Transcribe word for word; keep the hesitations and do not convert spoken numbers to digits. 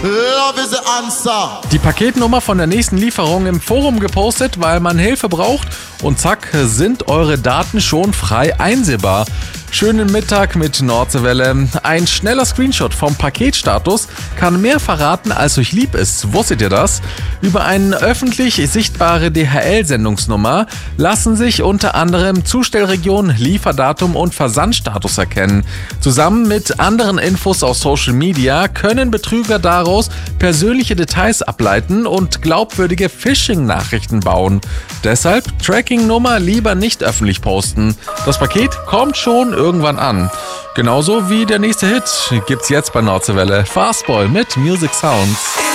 Love is the answer. Die Paketnummer von der nächsten Lieferung im Forum gepostet, weil man Hilfe braucht und zack, sind eure Daten schon frei einsehbar. Schönen Mittag mit Nordseewelle. Ein schneller Screenshot vom Paketstatus kann mehr verraten, als euch lieb ist. Wusstet ihr das? Über eine öffentlich sichtbare D H L-Sendungsnummer lassen sich unter anderem Zustellregion, Lieferdatum und Versandstatus erkennen. Zusammen mit anderen Infos aus Social Media können Betrüger daraus persönliche Details ableiten und glaubwürdige Phishing-Nachrichten bauen. Deshalb Tracking-Nummer lieber nicht öffentlich posten. Das Paket kommt schon irgendwann an. Genauso wie der nächste Hit gibt's jetzt bei Nordseewelle. Fastball mit Music Sounds.